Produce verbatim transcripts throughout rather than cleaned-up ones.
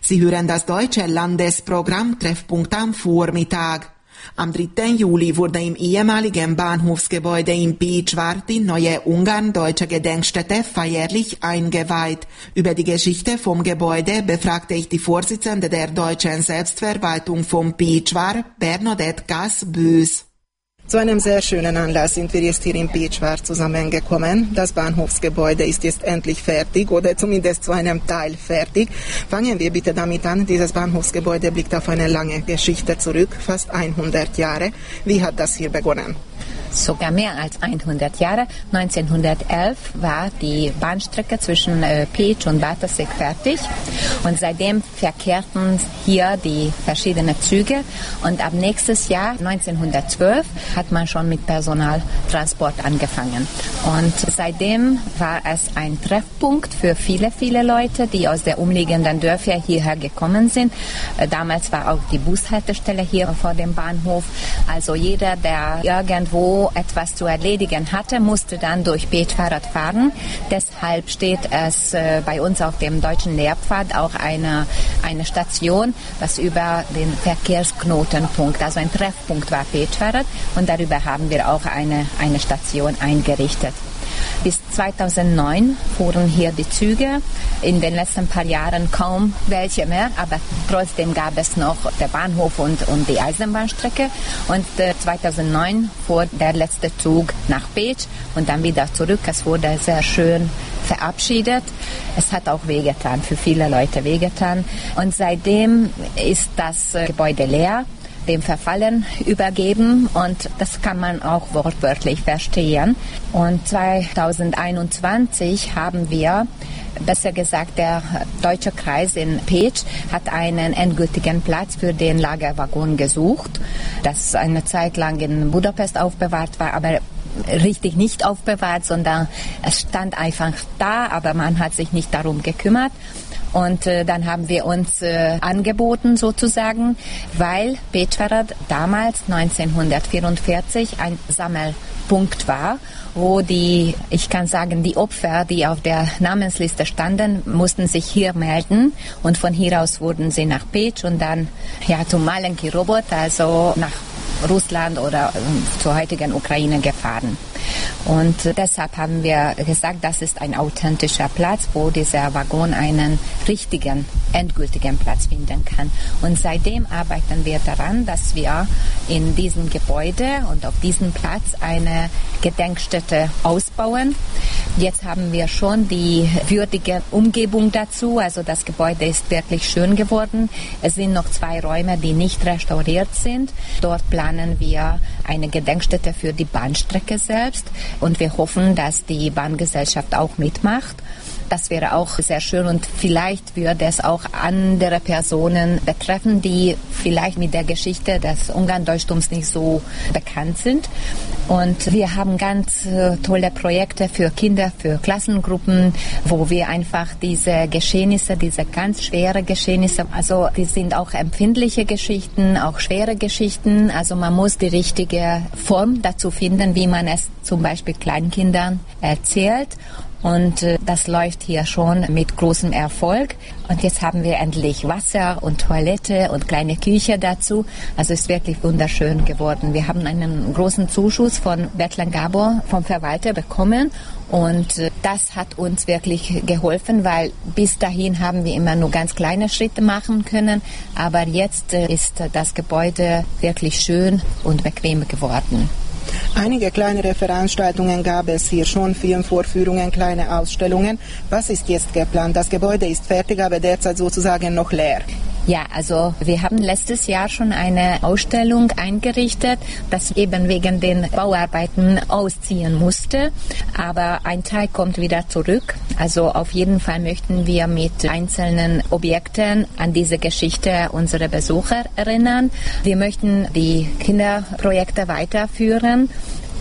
Sie hören das deutsche Landesprogramm Treffpunkt am Vormittag. Am dritten Juli wurde im ehemaligen Bahnhofsgebäude in Pécsvart die neue ungarn-deutsche Gedenkstätte feierlich eingeweiht. Über die Geschichte vom Gebäude befragte ich die Vorsitzende der deutschen Selbstverwaltung von Pécsvart, Bernadette Gass-Bös. Zu einem sehr schönen Anlass sind wir jetzt hier in Pécsvart zusammengekommen. Das Bahnhofsgebäude ist jetzt endlich fertig oder zumindest zu einem Teil fertig. Fangen wir bitte damit an. Dieses Bahnhofsgebäude blickt auf eine lange Geschichte zurück, fast hundert Jahre. Wie hat das hier begonnen? Sogar mehr als hundert Jahre. neunzehnhundertelf war die Bahnstrecke zwischen äh, Pécs und Bartosek fertig und seitdem verkehrten hier die verschiedenen Züge und ab nächstes Jahr, neunzehnhundertzwölf, hat man schon mit Personaltransport angefangen. Und seitdem war es ein Treffpunkt für viele, viele Leute, die aus der umliegenden Dörfer hierher gekommen sind. Äh, damals war auch die Bushaltestelle hier vor dem Bahnhof. Also jeder, der irgendwo etwas zu erledigen hatte, musste dann durch Pécsvart fahren. Deshalb steht es äh, bei uns auf dem deutschen Lehrpfad auch eine, eine Station, was über den Verkehrsknotenpunkt, also ein Treffpunkt war Pécsvart und darüber haben wir auch eine, eine Station eingerichtet. Bis zweitausendneun fuhren hier die Züge, in den letzten paar Jahren kaum welche mehr, aber trotzdem gab es noch der Bahnhof und, und die Eisenbahnstrecke und äh, zweitausendneun fuhr der letzte Zug nach Pécs und dann wieder zurück. Es wurde sehr schön verabschiedet. Es hat auch wehgetan, für viele Leute wehgetan und seitdem ist das äh, Gebäude leer, dem Verfallen übergeben und das kann man auch wortwörtlich verstehen. Und zweitausendeinundzwanzig haben wir, besser gesagt der Deutsche Kreis in Pécs, hat einen endgültigen Platz für den Lagerwaggon gesucht, das eine Zeit lang in Budapest aufbewahrt war, aber richtig nicht aufbewahrt, sondern es stand einfach da, aber man hat sich nicht darum gekümmert. Und äh, dann haben wir uns äh, angeboten sozusagen, weil Pécsvart damals neunzehnhundertvierundvierzig ein Sammelpunkt war, wo die, ich kann sagen, die Opfer, die auf der Namensliste standen, mussten sich hier melden und von hier aus wurden sie nach Pécs und dann ja zum Malenki Robot, also nach Russland oder äh, zur heutigen Ukraine gefahren. Und äh, deshalb haben wir gesagt, das ist ein authentischer Platz, wo dieser Waggon einen richtigen, endgültigen Platz finden kann. Und seitdem arbeiten wir daran, dass wir in diesem Gebäude und auf diesem Platz eine Gedenkstätte ausbauen. Jetzt haben wir schon die würdige Umgebung dazu, also das Gebäude ist wirklich schön geworden. Es sind noch zwei Räume, die nicht restauriert sind. Dort planen wir eine Gedenkstätte für die Bahnstrecke selbst und wir hoffen, dass die Bahngesellschaft auch mitmacht. Das wäre auch sehr schön und vielleicht würde es auch andere Personen betreffen, die vielleicht mit der Geschichte des Ungarn-Deutschtums nicht so bekannt sind. Und wir haben ganz äh, tolle Projekte für Kinder, für Klassengruppen, wo wir einfach diese Geschehnisse, diese ganz schwere Geschehnisse, also die sind auch empfindliche Geschichten, auch schwere Geschichten. Also man muss die richtige Form dazu finden, wie man es zum Beispiel Kleinkindern erzählt. Und äh, das läuft hier schon mit großem Erfolg. Und jetzt haben wir endlich Wasser und Toilette und kleine Küche dazu. Also es ist wirklich wunderschön geworden. Wir haben einen großen Zuschuss von Betlen Gabor, vom Verwalter, bekommen. Und äh, das hat uns wirklich geholfen, weil bis dahin haben wir immer nur ganz kleine Schritte machen können. Aber jetzt äh, ist äh, das Gebäude wirklich schön und bequem geworden. Einige kleinere Veranstaltungen gab es hier schon, Filmvorführungen, kleine Ausstellungen. Was ist jetzt geplant? Das Gebäude ist fertig, aber derzeit sozusagen noch leer. Ja, also wir haben letztes Jahr schon eine Ausstellung eingerichtet, das eben wegen den Bauarbeiten ausziehen musste. Aber ein Teil kommt wieder zurück. Also auf jeden Fall möchten wir mit einzelnen Objekten an diese Geschichte unserer Besucher erinnern. Wir möchten die Kinderprojekte weiterführen.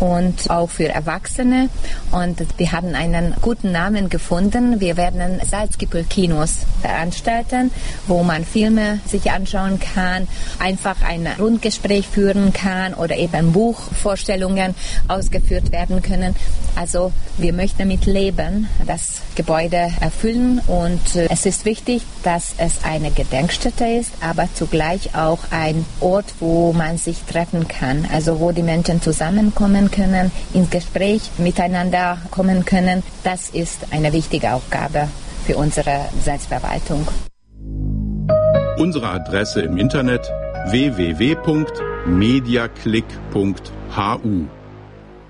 und auch für Erwachsene. Und wir haben einen guten Namen gefunden. Wir werden Salzgippel-Kinos veranstalten, wo man Filme sich anschauen kann, einfach ein Rundgespräch führen kann oder eben Buchvorstellungen ausgeführt werden können. Also wir möchten damit leben, das Gebäude erfüllen, und es ist wichtig, dass es eine Gedenkstätte ist, aber zugleich auch ein Ort, wo man sich treffen kann, also wo die Menschen zusammenkommen können, ins Gespräch miteinander kommen können. Das ist eine wichtige Aufgabe für unsere Selbstverwaltung. Unsere Adresse im Internet w w w punkt mediaclick punkt h u